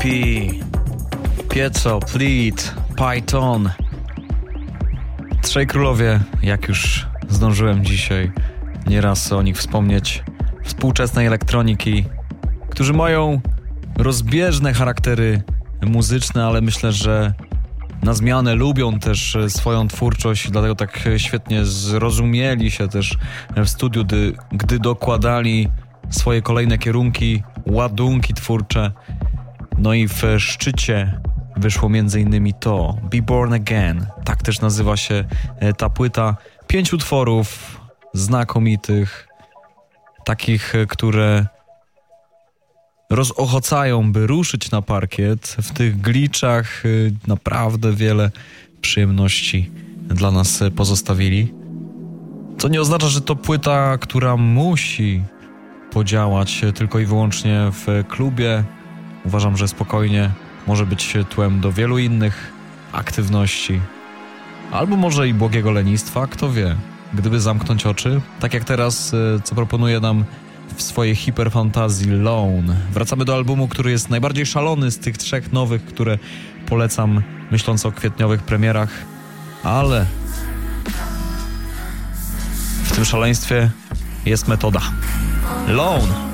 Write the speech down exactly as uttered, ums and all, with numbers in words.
P, Pieco, Pleat, Python. Trzej królowie, jak już zdążyłem dzisiaj nieraz o nich wspomnieć, współczesnej elektroniki, którzy mają rozbieżne charaktery muzyczne, ale myślę, że na zmianę lubią też swoją twórczość, dlatego tak świetnie zrozumieli się też w studiu, gdy, gdy dokładali swoje kolejne kierunki, ładunki twórcze. No i w szczycie wyszło między innymi to Be Born Again. Tak też nazywa się ta płyta. Pięć utworów znakomitych, takich, które rozochocają, by ruszyć na parkiet. W tych glitchach naprawdę wiele przyjemności dla nas pozostawili. Co nie oznacza, że to płyta, która musi podziałać tylko i wyłącznie w klubie. Uważam, że spokojnie może być tłem do wielu innych aktywności. Albo może i błogiego lenistwa, kto wie. Gdyby zamknąć oczy, tak jak teraz, co proponuje nam w swojej hiperfantazji Lone. Wracamy do albumu, który jest najbardziej szalony z tych trzech nowych, które polecam, myśląc o kwietniowych premierach. Ale w tym szaleństwie jest metoda. Lone.